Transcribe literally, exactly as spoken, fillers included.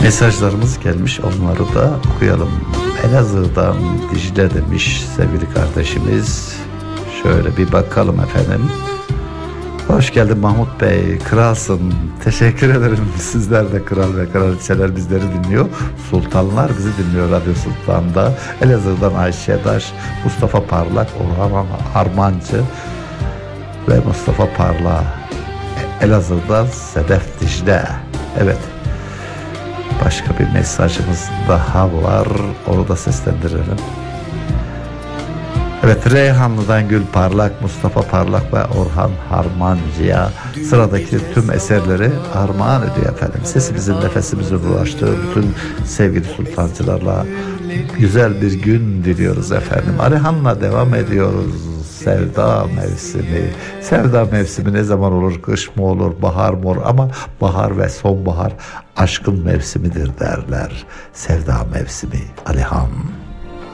Mesajlarımız gelmiş, onları da okuyalım. Elazığ'dan Dicle demiş sevgili kardeşimiz. Şöyle bir bakalım efendim. Hoş geldin Mahmut Bey, kralsın. Teşekkür ederim. Sizler de kral ve kraliçeler bizleri dinliyor. Sultanlar bizi dinliyor Radyo Sultan'da. Elazığ'dan Ayşe Daş, Mustafa Parlak, Orhan Harmancı ve Mustafa Parlak. Elazığ'dan Sedef Dicle. Evet. Başka bir mesajımız daha var. Onu da seslendirelim. Evet, Reyhanlı'dan Gül Parlak, Mustafa Parlak ve Orhan Harmancı'ya sıradaki tüm eserleri armağan ediyor efendim. Sesimizin, nefesimizin ulaştığı bütün sevgili sultancılarla güzel bir gün diliyoruz efendim. Arihan'la devam ediyoruz. Sevda mevsimi. Sevda mevsimi ne zaman olur? Kış mı olur? Bahar mı olur? Ama bahar ve sonbahar aşkın mevsimidir derler. Sevda mevsimi. Alihan.